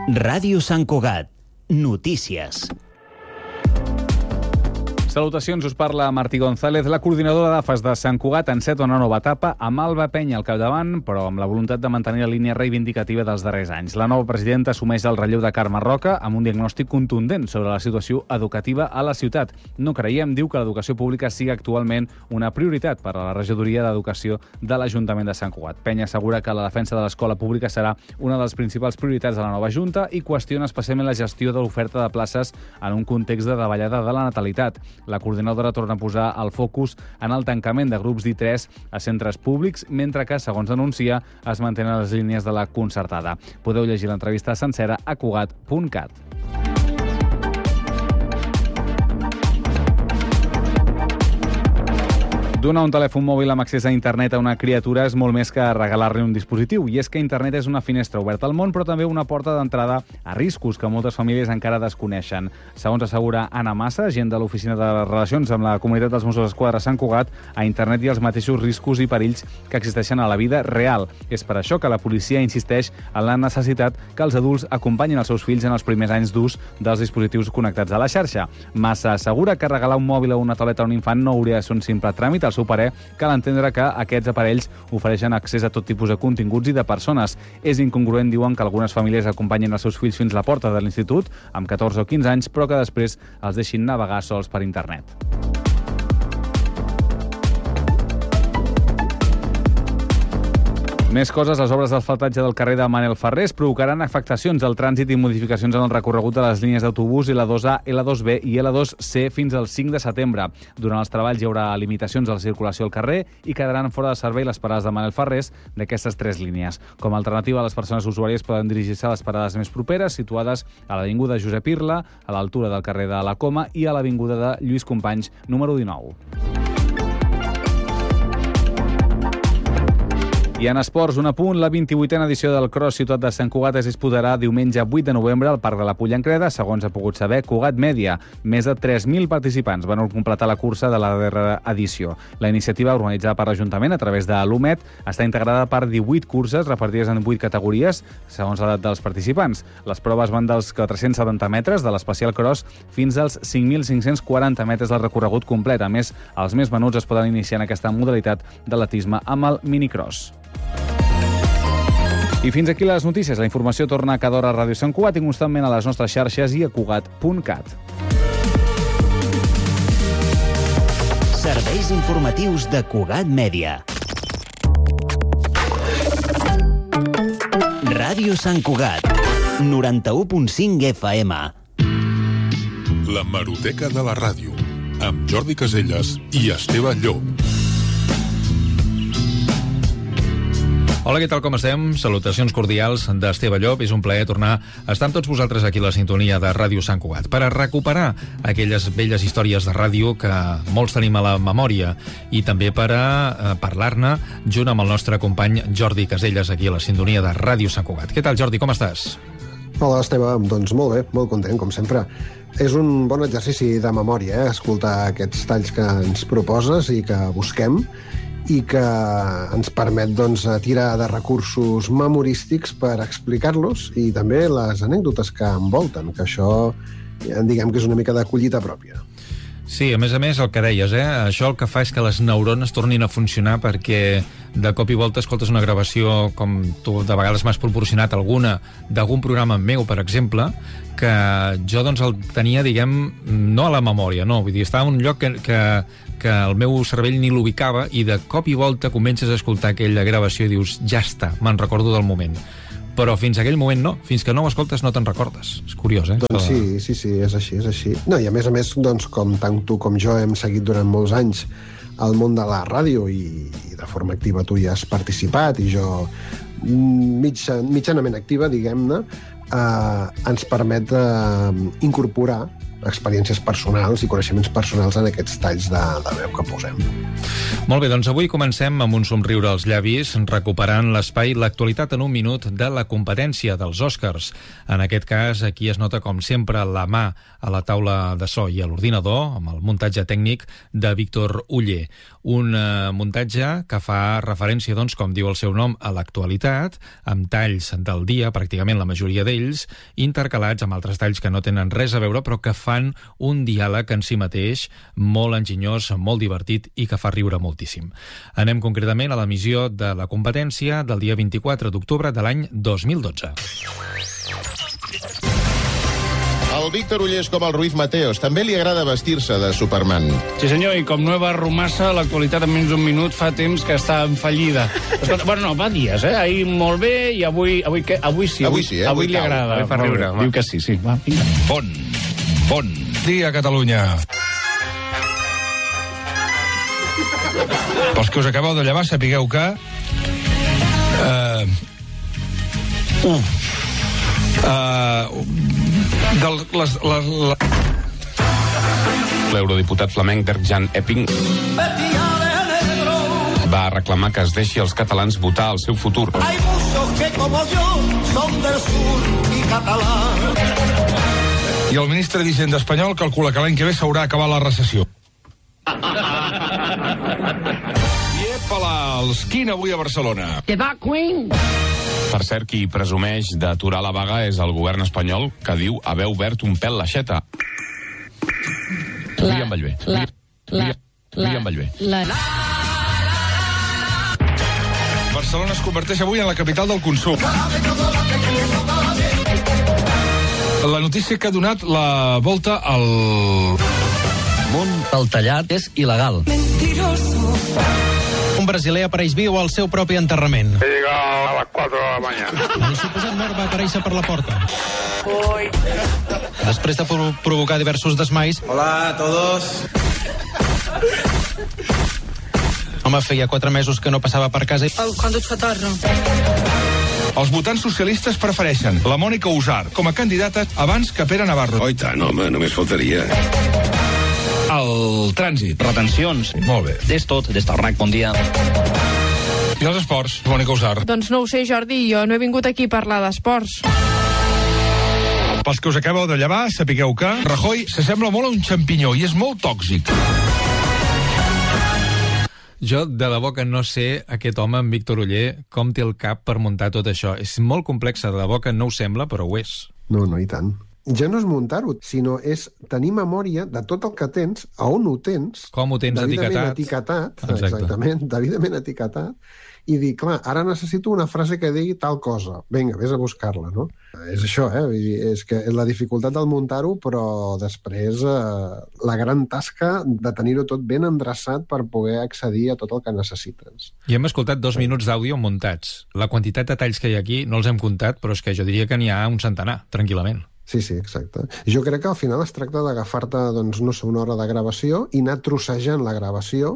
Ràdio Sant Cugat. Notícies. Salutacions, us parla Martí González. La coordinadora d'AFAS de Sant Cugat enceta una nova etapa amb Alba Penya al capdavant, però amb la voluntat de mantenir la línia reivindicativa dels darrers anys. La nova presidenta assumeix el relleu de Carme Roca amb un diagnòstic contundent sobre la situació educativa a la ciutat. No creiem, diu, que l'educació pública sigui actualment una prioritat per a la regidoria d'Educació de l'Ajuntament de Sant Cugat. Penya assegura que la defensa de l'escola pública serà una de les principals prioritats de la nova Junta i qüestiona especialment la gestió de l'oferta de places en un context de davallada de la natalitat. La coordinadora torna a posar el focus en el tancament de grups d'I3 a centres públics, mentre que, segons denuncia, es mantenen les línies de la concertada. Podeu llegir l'entrevista sencera a cugat.cat. Donar un telèfon mòbil amb accés a internet a una criatura és molt més que regalar-li un dispositiu. I és que internet és una finestra oberta al món, però també una porta d'entrada a riscos que moltes famílies encara desconeixen. Segons assegura Anna Massa, agent de l'Oficina de Relacions amb la Comunitat dels Mossos d'Esquadra Sant Cugat, a internet hi ha els mateixos riscos i perills que existeixen a la vida real. És per això que la policia insisteix en la necessitat que els adults acompanyin els seus fills en els primers anys d'ús dels dispositius connectats a la xarxa. Massa assegura que regalar un mòbil o una tauleta a un infant no hauria de ser un simple tràmit. Al seu parer, cal entendre que aquests aparells ofereixen accés a tot tipus de continguts i de persones. És incongruent, diuen, que algunes famílies acompanyin els seus fills fins a la porta de l'institut amb 14 o 15 anys, però que després els deixin navegar sols per internet. Més coses, les obres d'asfaltatge del carrer de Manel Ferrés provocaran afectacions al trànsit i modificacions en el recorregut de les línies d'autobús L2A, L2B i L2C fins al 5 de setembre. Durant els treballs hi haurà limitacions a la circulació al carrer i quedaran fora de servei les parades de Manel Ferrés d'aquestes 3 línies. Com a alternativa, les persones usuàries poden dirigir-se a les parades més properes, situades a l'avinguda Josep Irla, a l'altura del carrer de la Coma i a l'avinguda de Lluís Companys, número 19. I en esports, un apunt, la 28a edició del Cross Ciutat de Sant Cugat es disputarà diumenge 8 de novembre al Parc de la Pollancreda, segons ha pogut saber Cugat Mèdia. Més de 3.000 participants van completar la cursa de la darrera edició. La iniciativa, organitzada per l'Ajuntament a través de l'UMET, està integrada per 18 curses repartides en 8 categories, segons l'edat dels participants. Les proves van dels 470 metres de l'Especial Cross fins als 5.540 metres del recorregut complet. A més, els més menuts es poden iniciar en aquesta modalitat d'atletisme amb el minicross. I fins aquí les notícies. La informació torna cada hora a Ràdio Sant Cugat i constantment a les nostres xarxes i a cugat.cat. Serveis informatius de Cugat Mèdia. Ràdio Sant Cugat, 91.5 FM. La Hemeroteca de la Ràdio, amb Jordi Caselles i Esteve Llop. Hola, què tal, com estem? Salutacions cordials d'Esteve Llop. És un plaer tornar a estar amb tots vosaltres aquí a la sintonia de Ràdio Sant Cugat per a recuperar aquelles velles històries de ràdio que molts tenim a la memòria i també per a parlar-ne junt amb el nostre company Jordi Caselles aquí a la sintonia de Ràdio Sant Cugat. Què tal, Jordi, com estàs? Hola, Esteve. Doncs molt bé, molt content, com sempre. És un bon exercici de memòria, escoltar aquests talls que ens proposes i que busquem i que ens permet tirar de recursos memorístics per explicar-los i també les anècdotes que envolten, que això diguem que és una mica de collita pròpia. Sí, a més, el que deies, això el que fa és que les neurones tornin a funcionar perquè de cop i volta escoltes una gravació, com tu de vegades m'has proporcionat alguna, d'algun programa meu, per exemple, que jo el tenia, no a la memòria, no, vull dir, estava en un lloc que el meu cervell ni l'ubicava i de cop i volta comences a escoltar aquella gravació i dius, ja està, me'n recordo del moment. Però fins a aquell moment no, fins que no ho escoltes no te'n recordes. És curiós, Doncs sí, és així. No, i a més, com tant tu com jo hem seguit durant molts anys el món de la ràdio i de forma activa tu hi has participat i jo mitjanament activa, diguem-ne, ens permet incorporar experiències personals i coneixements personals en aquests talls de veu que posem. Molt bé, doncs avui comencem amb un somriure als llavis, recuperant l'espai L'actualitat en un minut de la competència dels Oscars. En aquest cas, aquí es nota, com sempre, la mà a la taula de so i a l'ordinador, amb el muntatge tècnic de Víctor Uller. Un muntatge que fa referència, doncs, com diu el seu nom, a l'actualitat, amb talls del dia, pràcticament la majoria d'ells, intercalats amb altres talls que no tenen res a veure, però que fan un diàleg en si mateix molt enginyós, molt divertit i que fa riure moltíssim. Anem concretament a l'emissió de la competència del dia 24 d'octubre de l'any 2012. El Víctor Uller és com el Ruiz Mateos. També li agrada vestir-se de Superman. Sí, senyor, i com Nueva Rumasa, l'actualitat en menys d'un minut fa temps que està en fallida. Bueno, no, va dies, Ahir molt bé i avui sí. Avui li agrada. Avui fa riure. Diu que sí. Va, vinga. Bon dia, Catalunya. Pels que us acabeu de llevar, sapigueu que... L'eurodiputat flamenc Dirk-Jan Epping va reclamar que es deixi els catalans votar el seu futur. Hay muchos que como yo son del sur y catalán. I el ministre d'Hisenda espanyol calcula que l'any que ve s'haurà acabat la recessió. Iepala, els quin avui a Barcelona. Te va, Queen! Per cert, qui presumeix d'aturar la vaga és el govern espanyol, que diu haver obert un pèl l'aixeta. Líam Ballbé. Líam Ballbé. Barcelona es converteix avui en la capital del consum. La notícia que ha donat la volta al... món del tallat és il·legal. Mentiroso. Un brasiler apareix viu al seu propi enterrament. He llegado a las 4 de la mañana. El suposat mort va aparèixer per la porta. Oi. Després de provocar diversos desmais... Hola a todos. Home, feia 4 mesos que no passava per casa. Cuando chatarra. Els votants socialistes prefereixen la Mònica Usar com a candidata abans que Pere Navarro. Oi tant, home, només faltaria. El trànsit. Retencions. Molt bé. És tot, des del RAC, bon dia. I els esports, Mònica Usar. Doncs no ho sé, Jordi, jo no he vingut aquí a parlar d'esports. Pels que us acabeu de llevar, sapigueu que Rajoy s'assembla molt a un xampinyó i és molt tòxic. Jo, de debò que no sé aquest home, en Víctor Uller, com té el cap per muntar tot això. És molt complex, de debò que no ho sembla, però ho és. No, i tant. Ja no és muntar-ho, sinó és tenir memòria de tot el que tens, a on ho tens... Com ho tens etiquetat. Exactament, debidament etiquetat, i dir, clar, ara necessito una frase que digui tal cosa. Vinga, vés a buscar-la, no? És això, És que la dificultat del muntar-ho, però després la gran tasca de tenir-ho tot ben endreçat per poder accedir a tot el que necessites. I hem escoltat 2 minuts d'àudio muntats. La quantitat de talls que hi ha aquí no els hem comptat, però és que jo diria que n'hi ha un centenar, tranquil·lament. Sí, exacte. Jo crec que al final es tracta d'agafar-te, doncs, no sé, una hora de gravació i anar trossejant la gravació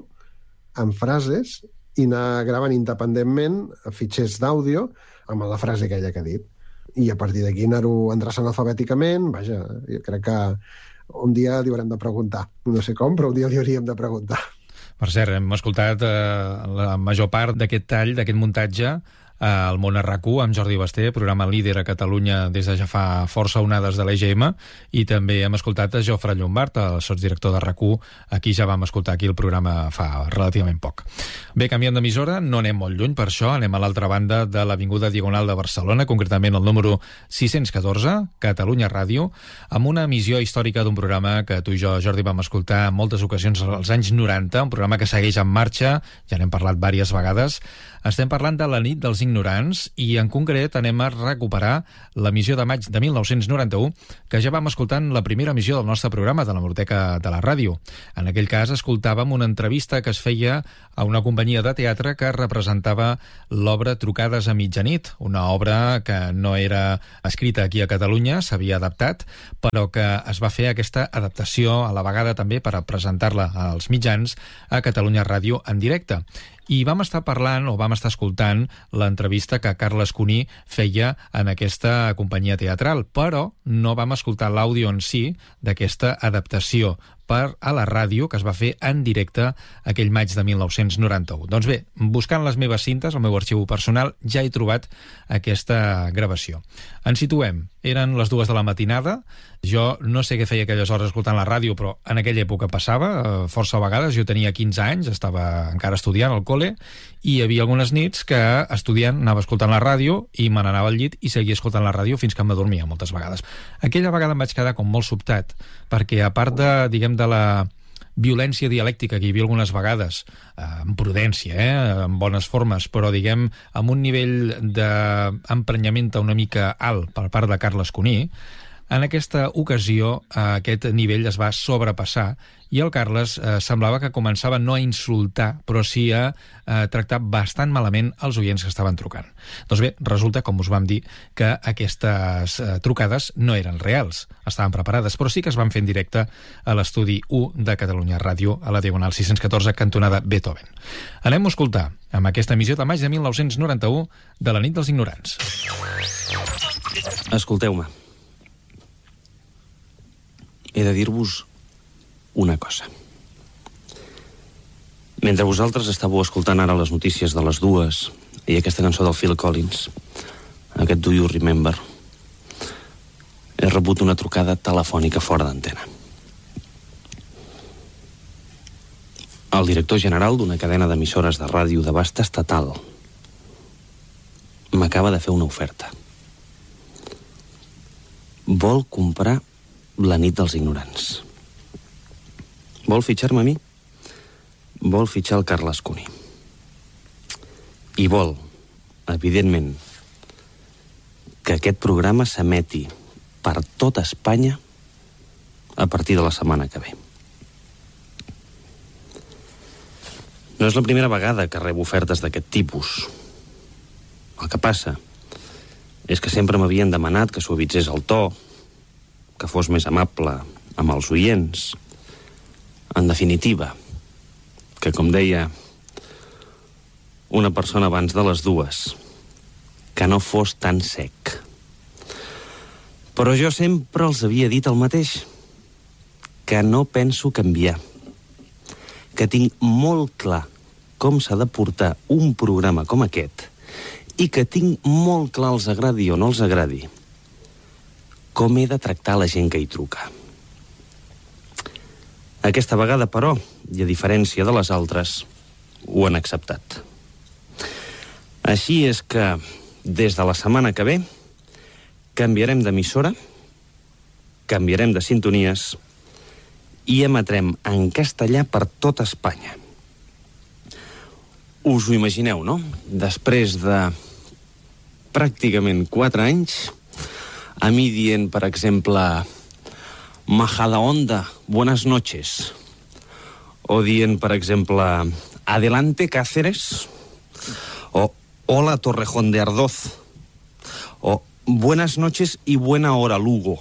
en frases i anar gravant independentment fitxers d'àudio amb la frase aquella que ha dit. I a partir d'aquí anar-ho endreçant alfabèticament, vaja, jo crec que un dia li haurem de preguntar. No sé com, però un dia li hauríem de preguntar. Per cert, hem escoltat la major part d'aquest tall, d'aquest muntatge, al Món a RAC1 amb Jordi Basté, programa líder a Catalunya des de ja fa força onades de l'EGM, i també hem escoltat a Jofre Llombart, el sotsdirector de RAC1, aquí ja vam escoltar aquí el programa fa relativament poc. Bé, canviant d'emissora, no anem molt lluny per això, anem a l'altra banda de l'Avinguda Diagonal de Barcelona, concretament el número 614, Catalunya Ràdio, amb una emissió històrica d'un programa que tu i jo, Jordi, vam escoltar en moltes ocasions als anys 90, un programa que segueix en marxa, ja n'hem parlat diverses vegades. Estem parlant de la nit dels ignorants i en concret anem a recuperar l'emissió de maig de 1991 que ja vam escoltar en la primera emissió del nostre programa de la Hemeroteca de la Ràdio. En aquell cas escoltàvem una entrevista que es feia a una companyia de teatre que representava l'obra Trucades a mitjanit, una obra que no era escrita aquí a Catalunya, s'havia adaptat, però que es va fer aquesta adaptació a la vegada també per a presentar-la als mitjans a Catalunya Ràdio en directe. I vam estar parlant, o vam estar escoltant, l'entrevista que Carles Cuní feia en aquesta companyia teatral, però no vam escoltar l'àudio en si d'aquesta adaptació a la ràdio que es va fer en directe aquell maig de 1991. Doncs bé, buscant les meves cintes, el meu arxiu personal, ja he trobat aquesta gravació. Ens situem. Eren les 2 de la matinada. Jo no sé què feia aquelles hores escoltant la ràdio, però en aquella època passava, força vegades. Jo tenia 15 anys, estava encara estudiant al col·le, i hi havia algunes nits que estudiant anava escoltant la ràdio i me n'anava al llit i seguia escoltant la ràdio fins que m'adormia moltes vegades. Aquella vegada em vaig quedar com molt sobtat, perquè a part de, diguem, de la violència dialèctica que hi havia algunes vegades, amb prudència, amb bones formes, però, diguem, amb un nivell d'emprenyament una mica alt per part de Carles Cuní, en aquesta ocasió aquest nivell es va sobrepassar i el Carles semblava que començava no a insultar, però sí a tractar bastant malament els oients que estaven trucant. Doncs bé, resulta, com us vam dir, que aquestes trucades no eren reals, estaven preparades, però sí que es van fer en directe a l'estudi 1 de Catalunya Ràdio, a la Diagonal 614, cantonada Beethoven. Anem a escoltar amb aquesta emissió de maig de 1991 de la nit dels ignorants. Escolteu-me. He de dir-vos una cosa. Mentre vosaltres estàveu escoltant ara les notícies de les 2 i aquesta cançó del Phil Collins, aquest Do You Remember, he rebut una trucada telefònica fora d'antena. El director general d'una cadena d'emissores de ràdio d'abast estatal m'acaba de fer una oferta. Vol comprar la nit dels ignorants. Vol fitxar-me a mi? Vol fitxar el Carles Cuní. I vol, evidentment, que aquest programa s'emeti per tota Espanya a partir de la setmana que ve. No és la primera vegada que rebo ofertes d'aquest tipus. El que passa és que sempre m'havien demanat que suavitzés el to, que fos més amable amb els oients. En definitiva, que, com deia una persona abans de les 2, que no fos tan sec. Però jo sempre els havia dit el mateix, que no penso canviar, que tinc molt clar com s'ha de portar un programa com aquest i que tinc molt clar, els agradi o no els agradi, com he de tractar la gent que hi truca. Aquesta vegada, però, i a diferència de les altres, ho han acceptat. Així és que, des de la setmana que ve, canviarem d'emissora, canviarem de sintonies i emetrem en castellà per tota Espanya. Us ho imagineu, no? Després de pràcticament 4 anys, a mi dient, per exemple, Majadahonda, buenas noches. O dient, per exemple, adelante Cáceres. O hola Torrejón de Ardoz. O buenas noches y buena hora Lugo.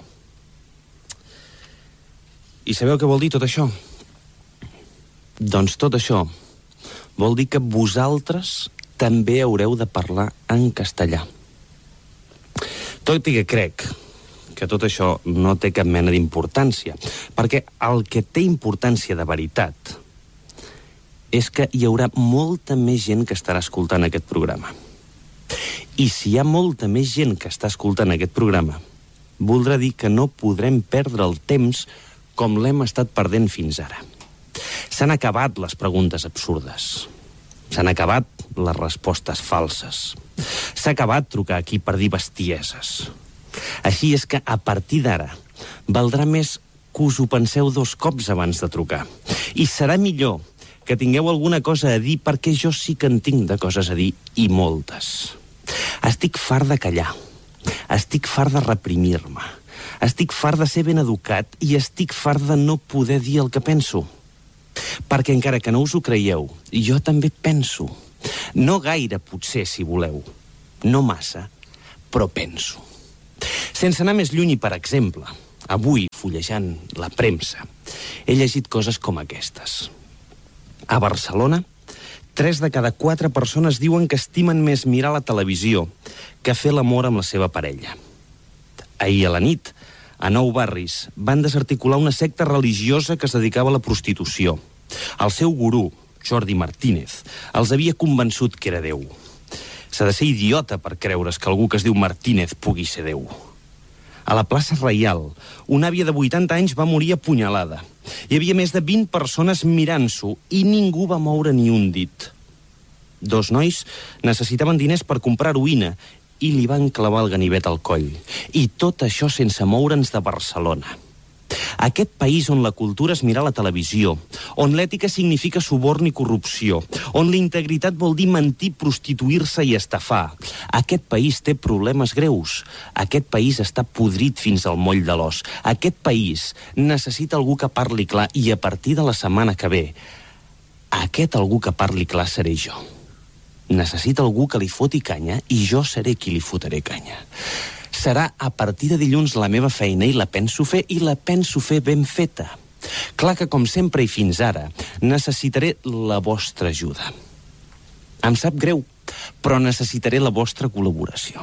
I sabeu què vol dir tot això? Doncs tot això vol dir que vosaltres també haureu de parlar en castellà. Tot i que crec que tot això no té cap mena d'importància, perquè el que té importància de veritat és que hi haurà molta més gent que estarà escoltant aquest programa. I si hi ha molta més gent que està escoltant aquest programa, voldrà dir que no podrem perdre el temps com l'hem estat perdent fins ara. S'han acabat les preguntes absurdes. S'han acabat les respostes falses. S'ha acabat trucar aquí per dir bestieses. Així és que, a partir d'ara, valdrà més que us ho penseu 2 cops abans de trucar. I serà millor que tingueu alguna cosa a dir, perquè jo sí que en tinc de coses a dir, i moltes. Estic fart de callar. Estic fart de reprimir-me. Estic fart de ser ben educat i estic fart de no poder dir el que penso. Perquè, encara que no us ho creieu, jo també penso. No gaire, potser, si voleu. No massa, però penso. Sense anar més lluny, per exemple, avui, fullejant la premsa, he llegit coses com aquestes. A Barcelona, 3 de cada 4 persones diuen que estimen més mirar la televisió que fer l'amor amb la seva parella. Ahir a la nit, a 9 barris, van desarticular una secta religiosa que es dedicava a la prostitució. El seu gurú, Jordi Martínez, els havia convençut que era Déu. S'ha de ser idiota per creure's que algú que es diu Martínez pugui ser Déu. A la plaça Reial, una àvia de 80 anys va morir apunyalada. Hi havia més de 20 persones mirant-s'ho i ningú va moure ni un dit. 2 nois necessitaven diners per comprar heroïna i li van clavar el ganivet al coll. I tot això sense moure'ns de Barcelona. Aquest país on la cultura és mirar la televisió, on l'ètica significa suborn i corrupció, on la integritat vol dir mentir, prostituir-se i estafar. Aquest país té problemes greus. Aquest país està podrit fins al moll de l'os. Aquest país necessita algú que parli clar i a partir de la setmana que ve, aquest algú que parli clar seré jo. Necessita algú que li foti canya i jo seré qui li fotré canya. Serà a partir de dilluns la meva feina i la penso fer ben feta. Clar que, com sempre i fins ara, necessitaré la vostra ajuda. Em sap greu, però necessitaré la vostra col·laboració.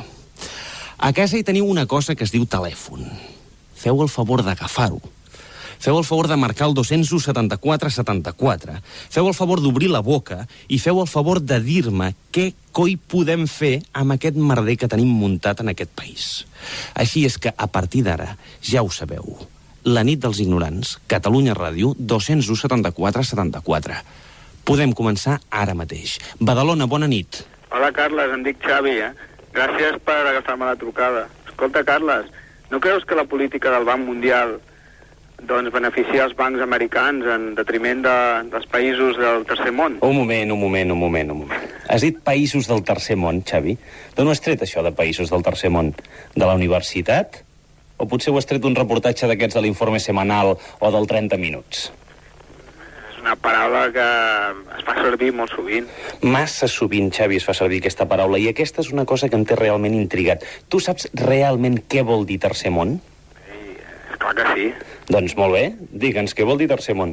A casa hi teniu una cosa que es diu telèfon. Feu el favor d'agafar-ho. Feu el favor de marcar el 201 74 74. Feu el favor d'obrir la boca i feu el favor de dir-me què coi podem fer amb aquest merder que tenim muntat en aquest país. Així és que, a partir d'ara, ja ho sabeu. La nit dels ignorants, Catalunya Ràdio, 201 74 74. Podem començar ara mateix. Badalona, bona nit. Hola, Carles, em dic Xavi, Gràcies per agafar-me la trucada. Escolta, Carles, no creus que la política del Banc Mundial beneficia els bancs americans en detriment dels països del tercer món? Un moment. Has dit països del tercer món, Xavi? D'on ho has tret, això de països del tercer món? De la universitat? O potser ho has tret d'un reportatge d'aquests de l'informe semanal o del 30 minuts? És una paraula que es fa servir molt sovint. Massa sovint, Xavi, es fa servir aquesta paraula, i aquesta és una cosa que em té realment intrigat. Tu saps realment què vol dir tercer món? Clar que sí. Doncs molt bé, digue'ns què vol dir tercer món.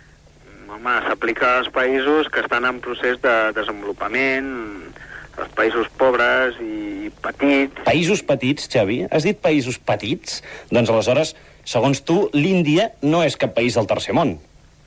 Home, s'aplica als països que estan en procés de desenvolupament, als països pobres i petits. Països petits, Xavi? Has dit països petits? Doncs aleshores, segons tu, l'Índia no és cap país del tercer món.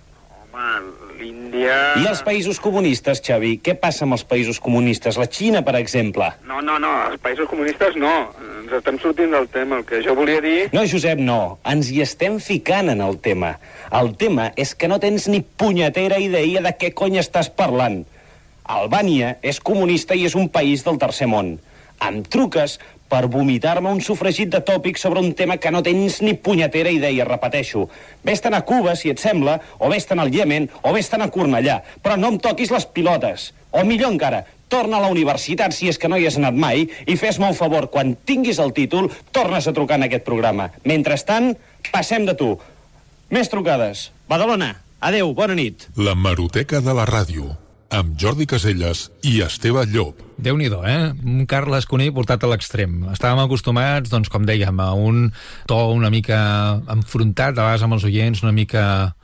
Home, l'Índia... I els països comunistes, Xavi? Què passa amb els països comunistes? La Xina, per exemple. No, els països comunistes no. Ens estem sortint del tema. El que jo volia dir... No, Josep, no. Ens hi estem ficant en el tema. El tema és que no tens ni punyetera idea de què cony estàs parlant. Albània és comunista i és un país del tercer món. Em truques per vomitar-me un sofregit de tòpics sobre un tema que no tens ni punyetera idea, repeteixo. Ves-te'n a Cuba, si et sembla, o ves-te'n al Iemen, o ves-te'n a Cornellà, però no em toquis les pilotes. O millor encara, torna a la universitat, si és que no hi has anat mai, i fes-me un favor, quan tinguis el títol, tornes a trucar en aquest programa. Mentrestant, passem de tu. Més trucades. Badalona, adeu, bona nit. La Hemeroteca de la ràdio, amb Jordi Caselles i Esteve Llop. Déu-n'hi-do, un Carles Conill portat a l'extrem. Estàvem acostumats, doncs, com dèiem, a un to una mica enfrontat, a vegades amb els oients, una mica...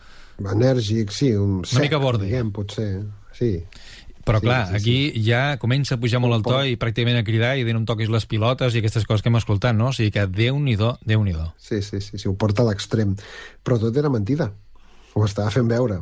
enèrgic, sí, un sec, mica bordi. Diguem, potser, sí. Però clar, aquí ja comença a pujar molt el to i pràcticament a cridar i dir no em toquis les pilotes i aquestes coses que hem escoltat, no? O sigui que Déu-n'hi-do. Sí, ho porta a l'extrem. Però tot era mentida. Ho estava fent veure.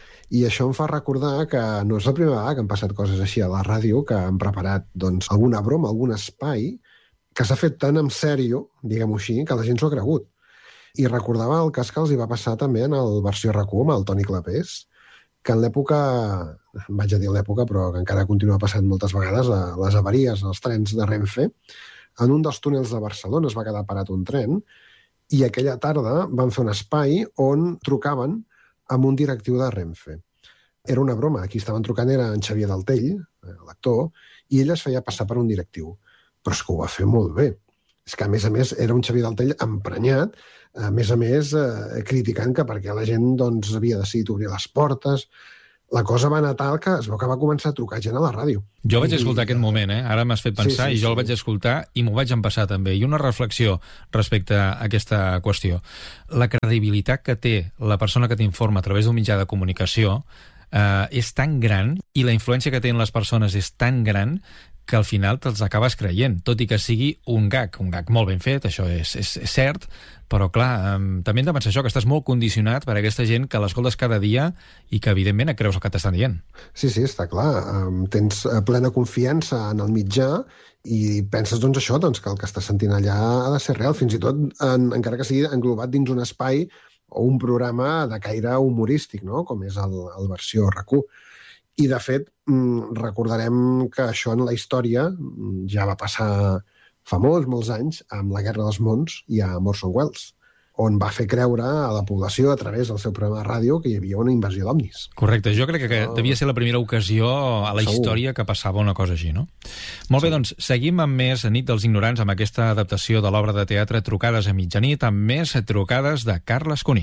I això em fa recordar que no és la primera vegada que han passat coses així a la ràdio, que han preparat alguna broma, algun espai, que s'ha fet tan en sèrio, diguem-ho així, que la gent s'ho ha cregut. I recordava el cas que els hi va passar també en el versió RAC1 amb el Toni Clapés, que en l'època, vaig a dir l'època, però que encara continua passant moltes vegades, les avaries als trens de Renfe, en un dels túnels de Barcelona es va quedar parat un tren, i aquella tarda van fer un espai on trucaven amb un directiu de Renfe. Era una broma. Qui estaven trucant era en Xavier Daltell, l'actor, i ell es feia passar per un directiu. Però és que ho va fer molt bé. És que, a més, era un Xavier Daltell emprenyat, a més, criticant que perquè la gent havia decidit obrir les portes. La cosa va anar tal que es veu que va començar a trucar gent a la ràdio. Jo vaig escoltar aquest moment, ara m'has fet pensar, i jo el vaig escoltar i m'ho vaig empassar també. I una reflexió respecte a aquesta qüestió. La credibilitat que té la persona que t'informa a través d'un mitjà de comunicació és tan gran i la influència que tenen les persones és tan gran que al final te'ls acabes creient, tot i que sigui un gag molt ben fet, això és cert, però clar, també hem de pensar això, que estàs molt condicionat per aquesta gent que l'escoltes cada dia i que evidentment et creus el que t'estan dient. Sí, està clar. Tens plena confiança en el mitjà i penses, doncs, això, doncs, que el que estàs sentint allà ha de ser real, fins i tot encara que sigui englobat dins un espai o un programa de caire humorístic, no?, com és el versió RAC1. I, de fet, recordarem que això en la història ja va passar fa molts anys amb la Guerra dels Mons i a Orson Welles, on va fer creure a la població a través del seu programa de ràdio que hi havia una invasió d'ovnis. Correcte, jo crec que devia ser la primera ocasió a la història que passava una cosa així, no? Molt bé, doncs, seguim amb més Nit dels Ignorants, amb aquesta adaptació de l'obra de teatre Trucades a mitjanit, amb més trucades de Carles Cuní.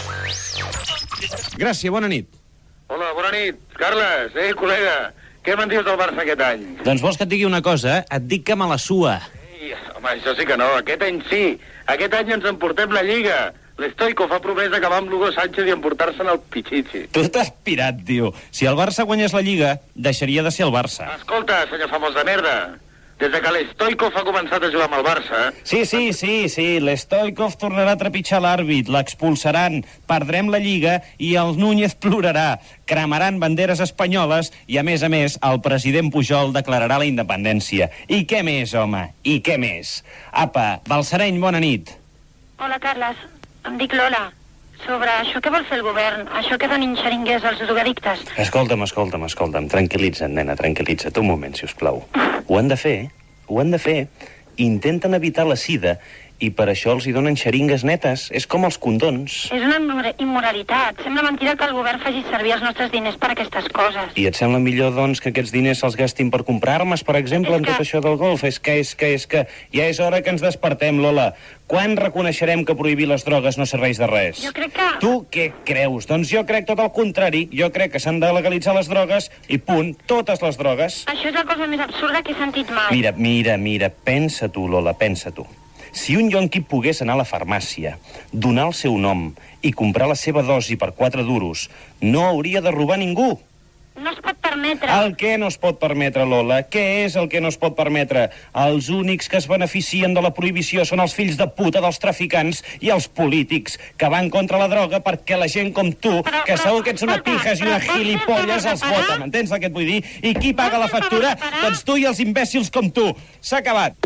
Gràcies, bona nit. Hola, bona nit. Carles, col·lega, què me'n dius del Barça aquest any? Doncs vols que et digui una cosa, Et dic que me la sua. Home, això sí que no, aquest any sí. Aquest any ens emportem la Lliga. L'Stoico fa promès d'acabar amb l'Hugo Sánchez i emportar-se'n el Pichichi. Tu t'has pirat, tio. Si el Barça guanyés la Lliga, deixaria de ser el Barça. Escolta, senyor famós de merda, des de que l'Stoico ha començat a jugar amb el Barça... Sí, l'Stoico tornarà a trepitjar l'àrbit, l'expulsaran, perdrem la Lliga i el Núñez plorarà, cremaran banderes espanyoles i, a més, el president Pujol declararà la independència. I què més, home? I què més? Apa, Balsareny, bona nit. Hola, Carles. Em dic Lola. Sobre això que vol fer el govern, això que donin xeringuers als drogadictes. Escolta'm, tranquil·litza't, nena, tranquil·litza't un moment, si us plau. Ho han de fer. Intenten evitar la sida i per això els hi donen xeringues netes. És com els condons. És una immoralitat. Sembla mentida que el govern faci servir els nostres diners per a aquestes coses. I et sembla millor, doncs, que aquests diners se'ls gastin per comprar armes, per exemple, amb tot això del golf? És que ja és hora que ens despertem, Lola. Quan reconeixerem que prohibir les drogues no serveix de res? Jo crec que... Tu què creus? Doncs jo crec tot el contrari. Jo crec que s'han de legalitzar les drogues i punt, totes les drogues. Això és la cosa més absurda que he sentit mai. Mira, pensa tu, Lola, pensa tu. Si un yonqui pogués anar a la farmàcia, donar el seu nom i comprar la seva dosi per 4 duros, no hauria de robar ningú. No es pot permetre. El què no es pot permetre, Lola? Què és el que no es pot permetre? Els únics que es beneficien de la prohibició són els fills de puta dels traficants i els polítics, que van contra la droga perquè la gent com tu, que segur que ets una pijes i una gilipolles, els vota. M'entens el que et vull dir? I qui paga la factura? Doncs tu i els imbècils com tu. S'ha acabat.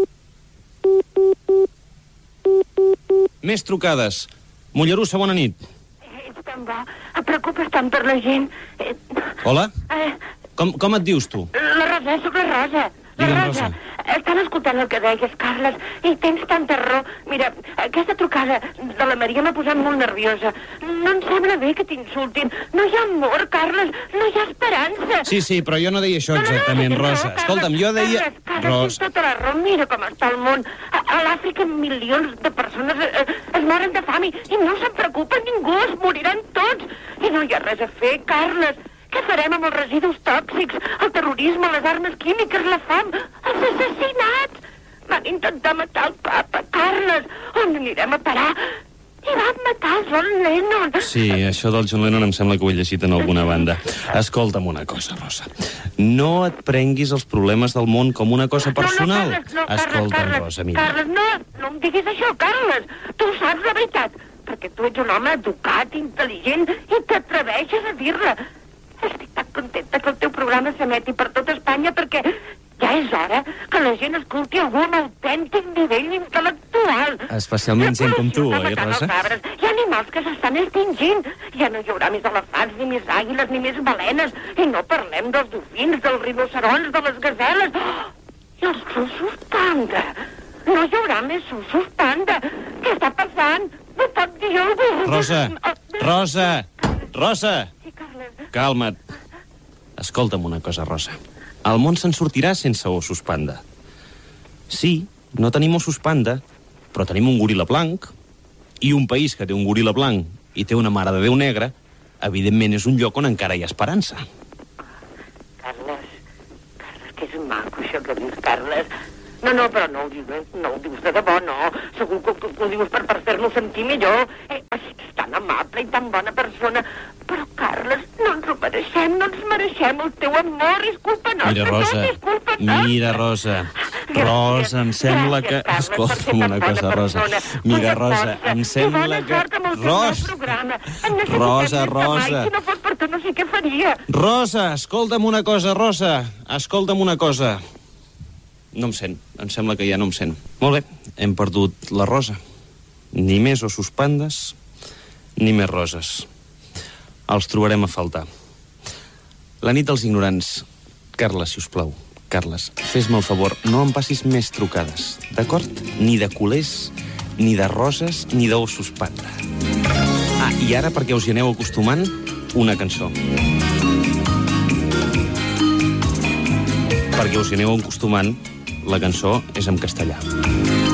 Més trucades. Mollerussa, bona nit. Ets tan bo. Et preocupes tant per la gent. Hola? Com et dius, tu? La Rosa, soc la Rosa. Digue'm, Rosa. Estan escoltant el que deies, Carles, i tens tanta raó. Mira, aquesta trucada de la Maria m'ha posat molt nerviosa. No em sembla bé que t'insultin. No hi ha amor, Carles, no hi ha esperança. Sí, però jo no deia això exactament, Rosa. Escolta'm, jo deia... Carles, tens tota la raó, mira com està el món. A l'Àfrica milions de persones es moren de fam i no se'n preocupa ningú, es moriran tots. I no hi ha res a fer, Carles. Què farem amb els residus tòxics, el terrorisme, les armes químiques, la fam, els assassinats? Van intentar matar el papa, Carles. On anirem a parar? I van matar el John Lennon. Sí, això del John Lennon em sembla que ho he llegit en alguna banda. Escolta'm una cosa, Rosa. No et prenguis els problemes del món com una cosa personal. Escolta'm, Rosa, mira. Carles, no em diguis això, Carles. Tu saps la veritat, perquè tu ets un home educat, intel·ligent, i t'atreveixes a dir-la. Estic tan contenta que el teu programa s'emeti per tot Espanya perquè ja és hora que la gent escolti algú amb autèntic nivell intel·lectual. Especialment gent com tu, oi, Rosa? Hi ha animals que s'estan extingint. Ja no hi haurà més elefants, ni més àguiles, ni més balenes. I no parlem dels dofins, dels rinocerons, de les gaseles. I els sussos panda. No hi haurà més sussos panda. Què està passant? No pot dir algú. Rosa! Calma't. Escolta'm una cosa, Rosa. El món se'n sortirà sense ossos panda. Sí, no tenim ossos panda, però tenim un goril·la blanc, i un país que té un goril·la blanc i té una mare de Déu negra, evidentment és un lloc on encara hi ha esperança. Carles, que és maco això que dius, Carles. No, però no ho dius de debò, no. Segur que ho dius per fer-nos sentir millor. És tan amable i tan bona persona. Però, Carles, no ens ho mereixem. mereixem el teu amor, és culpa nostra. Mira, Rosa, tot és culpa nostra. mira, Rosa. Rosa, em sembla que... Escolta'm una cosa, Rosa. Mira, Rosa, em sembla que... Rosa, Rosa. Si no fos per tu no sé què faria. Rosa, escolta'm una cosa, Rosa. Escolta'm una cosa. No em sent. Em sembla que ja no em sent. Molt bé, hem perdut la Rosa. Ni més ossos pandes, ni més roses. Els trobarem a faltar. La nit dels ignorants. Carles, si us plau. Carles, fes-me el favor, no em passis més trucades, d'acord? Ni de culers, ni de roses, ni d'ossos panda. Ah, i ara, perquè us hi aneu acostumant, una cançó. Perquè us hi aneu acostumant, la cançó és en castellà.